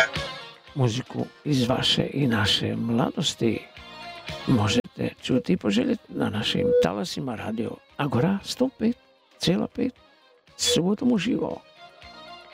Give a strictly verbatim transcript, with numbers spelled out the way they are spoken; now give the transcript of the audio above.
Muziku iz vaše i naše mladosti možete čuti i poželjeti na našim talasima Radio Agora sto pet zarez pet subotom uživo.